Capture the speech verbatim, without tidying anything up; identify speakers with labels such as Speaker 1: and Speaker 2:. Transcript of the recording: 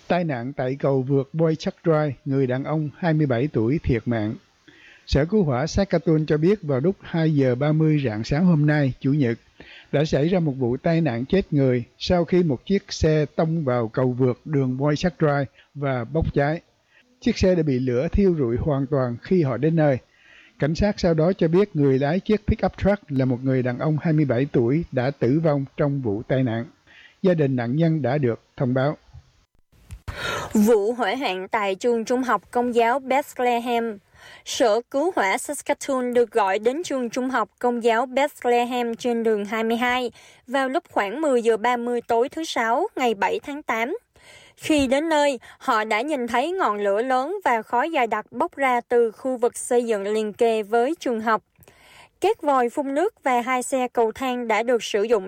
Speaker 1: Tai nạn tại cầu vượt Boychuk Drive, người đàn ông hai mươi bảy tuổi thiệt mạng. Sở Cứu hỏa Saskatoon cho biết vào lúc hai giờ ba mươi rạng sáng hôm nay, Chủ nhật, đã xảy ra một vụ tai nạn chết người sau khi một chiếc xe tông vào cầu vượt đường Boychuk Drive và bốc cháy. Chiếc xe đã bị lửa thiêu rụi hoàn toàn khi họ đến nơi. Cảnh sát sau đó cho biết người lái chiếc pickup truck là một người đàn ông hai mươi bảy tuổi đã tử vong trong vụ tai nạn. Gia đình nạn nhân đã được thông báo.
Speaker 2: Vụ hỏa hoạn tại trường trung học Công giáo Bethlehem. Sở Cứu hỏa Saskatoon được gọi đến trường trung học Công giáo Bethlehem trên đường hai mươi hai vào lúc khoảng mười giờ ba mươi tối thứ Sáu ngày bảy tháng tám. Khi đến nơi, họ đã nhìn thấy ngọn lửa lớn và khói dày đặc bốc ra từ khu vực xây dựng liền kề với trường học. Các vòi phun nước và hai xe cầu thang đã được sử dụng